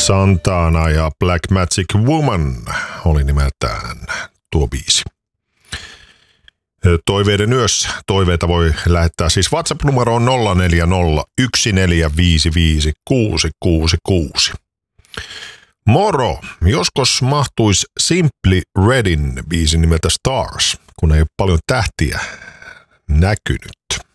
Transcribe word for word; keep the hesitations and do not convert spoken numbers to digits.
Santana ja Black Magic Woman oli nimeltään tuo biisi. Toiveiden yössä. Toiveita voi lähettää siis WhatsApp-numeroon nolla neljä nolla yksi neljä viisi viisi kuusi kuusi kuusi. Moro! Joskos mahtuisi Simply Redin biisin nimeltä Stars, kun ei ole paljon tähtiä näkynyt.